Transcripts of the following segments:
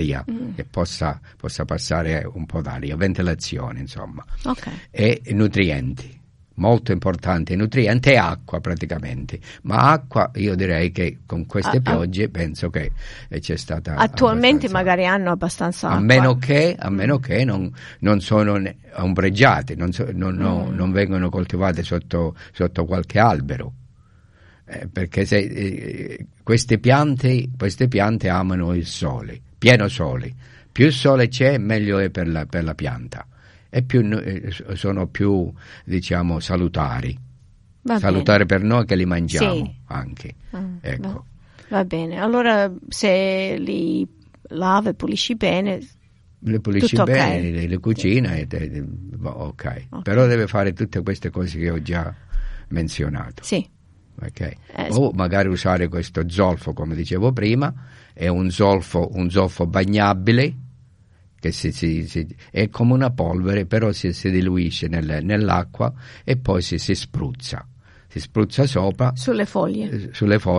che possa passare un po' d'aria, ventilazione, insomma. Okay. E nutrienti. Molto importante, nutrienti e acqua praticamente, ma acqua io direi che con queste piogge penso che c'è stata attualmente magari hanno abbastanza acqua. A meno che non sono ombreggiate, non vengono coltivate sotto qualche albero, perché se queste piante amano il sole, pieno sole, più sole c'è meglio è per la pianta. E sono più, diciamo, salutari. Salutari per noi che li mangiamo anche. Ecco. Va bene, allora se li lava e pulisci bene, le pulisci tutto bene, okay. le cucina ok. Però deve fare tutte queste cose che ho già menzionato. Sì. Okay. O magari usare questo zolfo, come dicevo prima, è un zolfo bagnabile, che è come una polvere, però si diluisce nell'acqua e poi si spruzza sopra sulle foglie,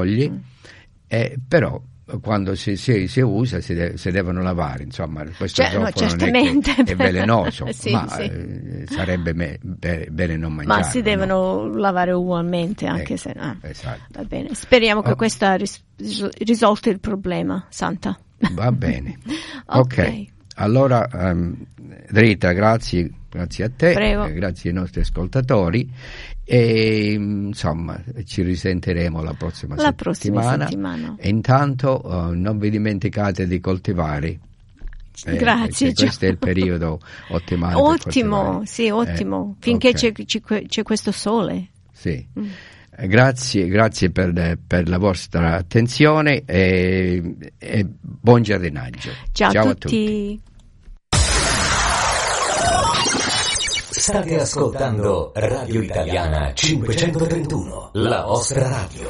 però quando si usa si devono lavare, insomma, questo zolfo certamente non è velenoso, sì, ma sì. Sarebbe bene non mangiarlo. Ma si devono lavare ugualmente, anche se esatto. Va bene, speriamo che questa risolti il problema, Santa. Va bene. Ok. Allora, Rita, grazie a te, grazie ai nostri ascoltatori e insomma ci risentiremo la prossima settimana. E intanto non vi dimenticate di coltivare. Grazie. Questo è il periodo ottimale. Ottimo, finché c'è questo sole. Sì. Grazie per la vostra attenzione e buon giardinaggio. Ciao a tutti. State ascoltando Radio Italiana 531, la vostra radio.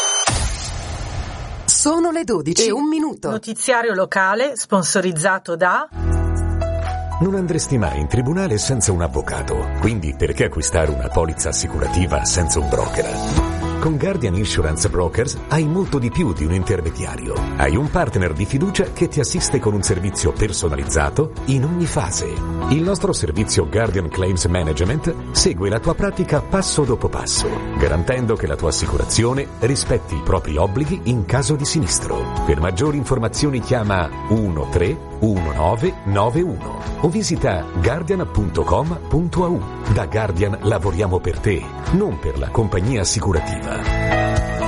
Sono le 12:01. Notiziario locale sponsorizzato da... Non andresti mai in tribunale senza un avvocato, quindi perché acquistare una polizza assicurativa senza un broker? Con Guardian Insurance Brokers hai molto di più di un intermediario. Hai un partner di fiducia che ti assiste con un servizio personalizzato in ogni fase. Il nostro servizio Guardian Claims Management segue la tua pratica passo dopo passo, garantendo che la tua assicurazione rispetti i propri obblighi in caso di sinistro. Per maggiori informazioni chiama 131991 o visita guardian.com.au. Da Guardian lavoriamo per te, non per la compagnia assicurativa.